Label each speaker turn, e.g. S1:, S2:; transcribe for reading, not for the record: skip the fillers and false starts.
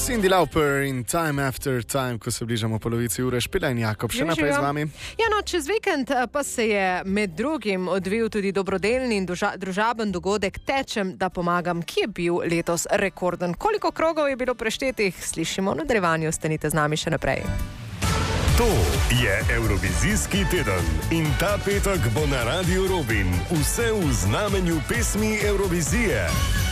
S1: Cyndi Lauper in Time After Time, ko se bližamo polovici ure. Špela in Jakob, še naprej z vami.
S2: Ja, no, čez vikend pa se je med drugim odvil tudi dobrodelni in družaben dogodek Tečem, da pomagam, ki je bil letos rekorden. Koliko krogov je bilo preštetih, slišimo v nadaljevanju, ostanite z nami še naprej.
S3: To je Evrovizijski teden in ta petek bo na Radiu Robin vse v znamenju pesmi Evrovizije.